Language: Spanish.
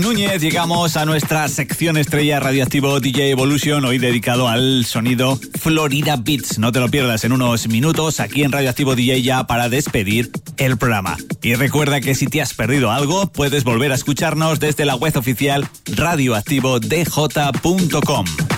Núñez, llegamos a nuestra sección estrella Radioactivo DJ Evolution, hoy dedicado al sonido Florida Beats. No te lo pierdas en unos minutos aquí en Radioactivo DJ ya para despedir el programa. Y recuerda que si te has perdido algo, puedes volver a escucharnos desde la web oficial radioactivodj.com.